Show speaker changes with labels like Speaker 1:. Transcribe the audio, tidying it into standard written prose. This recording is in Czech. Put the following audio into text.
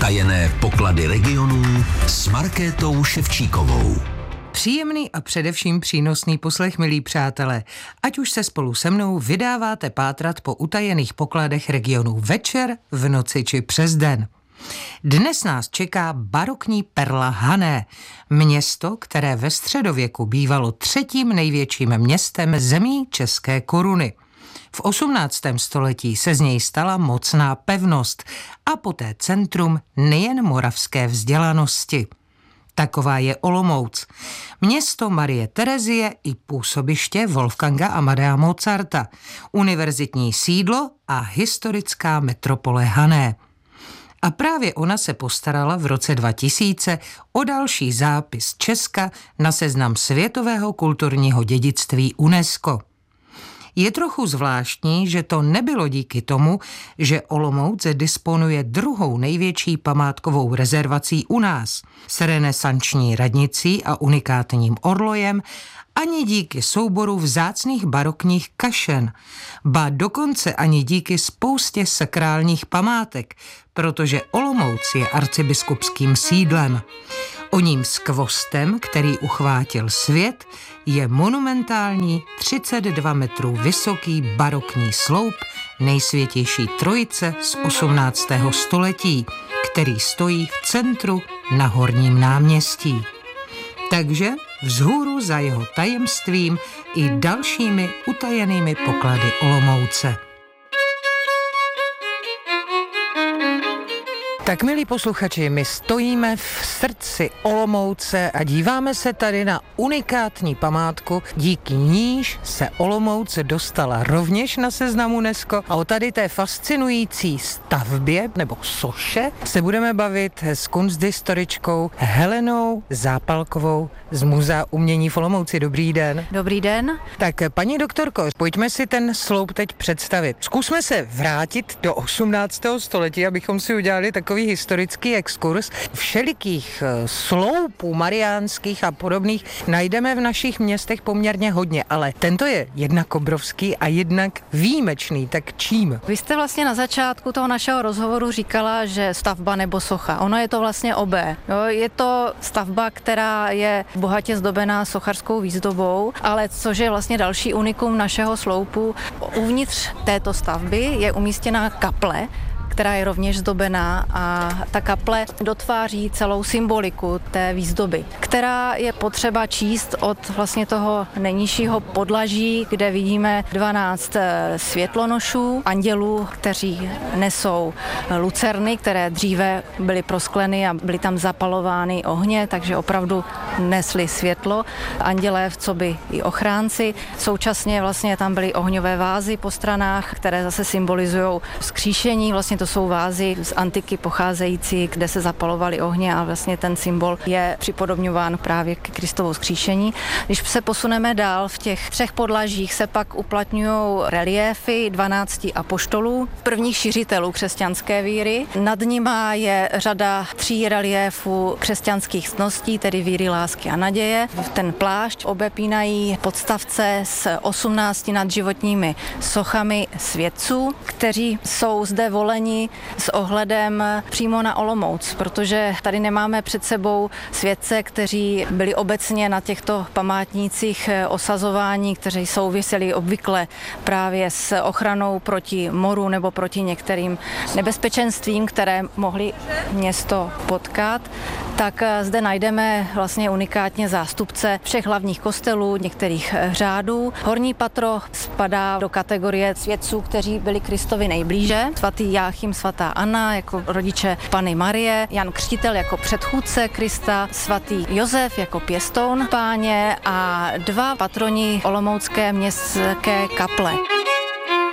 Speaker 1: Utajené poklady regionů s Markétou Ševčíkovou.
Speaker 2: Příjemný a především přínosný poslech, milí přátelé. Ať už se spolu se mnou vydáváte pátrat po utajených pokladech regionů večer, v noci či přes den. Dnes nás čeká barokní perla Hané, město, které ve středověku bývalo třetím největším městem zemí České koruny. V 18. století se z něj stala mocná pevnost a poté centrum nejen moravské vzdělanosti. Taková je Olomouc, město Marie Terezie i působiště Wolfganga Amadea Mozarta, univerzitní sídlo a historická metropole Hané. A právě ona se postarala v roce 2000 o další zápis Česka na seznam světového kulturního dědictví UNESCO. Je trochu zvláštní, že to nebylo díky tomu, že Olomouc disponuje druhou největší památkovou rezervací u nás, s renesanční radnicí a unikátním orlojem, ani díky souboru vzácných barokních kašen, ba dokonce ani díky spoustě sakrálních památek, protože Olomouc je arcibiskupským sídlem. Oním skvostem, který uchvátil svět, je monumentální 32 metrů vysoký barokní sloup Nejsvětější trojice z 18. století, který stojí v centru na Horním náměstí. Takže vzhůru za jeho tajemstvím i dalšími utajenými poklady Olomouce. Tak, milí posluchači, my stojíme v srdci Olomouce a díváme se tady na unikátní památku, díky níž se Olomouc dostala rovněž na seznam UNESCO. A o tady té fascinující stavbě, nebo soše, se budeme bavit s kunsthistoričkou Helenou Zápalkovou z Muzea umění v Olomouci. Dobrý den.
Speaker 3: Dobrý den.
Speaker 2: Tak, paní doktorko, pojďme si ten sloup teď představit. Zkusme se vrátit do 18. století, abychom si udělali takový historický exkurs. Všelikých sloupů mariánských a podobných najdeme v našich městech poměrně hodně, ale tento je jednak obrovský a jednak výjimečný. Tak čím?
Speaker 3: Vy jste vlastně na začátku toho našeho rozhovoru říkala, že stavba nebo socha. Ono je to vlastně obé. Jo, je to stavba, která je bohatě zdobená sochařskou výzdobou, ale což je vlastně další unikum našeho sloupu. Uvnitř této stavby je umístěná kaple, která je rovněž zdobená, a ta kaple dotváří celou symboliku té výzdoby, která je potřeba číst od vlastně toho nejnižšího podlaží, kde vidíme 12 světlonošů, andělů, kteří nesou lucerny, které dříve byly proskleny a byly tam zapalovány ohně, takže opravdu nesly světlo. Andělé coby i ochránci. Současně vlastně tam byly ohňové vázy po stranách, které zase symbolizují vzkříšení. Vlastně to jsou vázy z antiky pocházející, kde se zapalovaly ohně, a vlastně ten symbol je připodobňován právě k Kristovu vzkříšení. Když se posuneme dál, v těch 3 podlažích se pak uplatňují reliéfy 12 apoštolů, prvních šiřitelů křesťanské víry. Nad nima je řada 3 reliéfů křesťanských ctností, tedy víry, lásky a naděje. Ten plášť obepínají podstavce s 18 nadživotními sochami svědců, kteří jsou zde voleni s ohledem přímo na Olomouc, protože tady nemáme před sebou svědce, kteří byli obecně na těchto památnících osazováni, kteří souviseli obvykle právě s ochranou proti moru nebo proti některým nebezpečenstvím, které mohly město potkat. Tak zde najdeme vlastně unikátně zástupce všech hlavních kostelů, některých řádů. Horní patro spadá do kategorie svědců, kteří byli Kristovi nejblíže. Svatý Jáchym, svatá Anna jako rodiče Panny Marie, Jan Křtitel jako předchůdce Krista, svatý Josef jako pěstoun Páně a 2 patroni olomoucké městské kaple.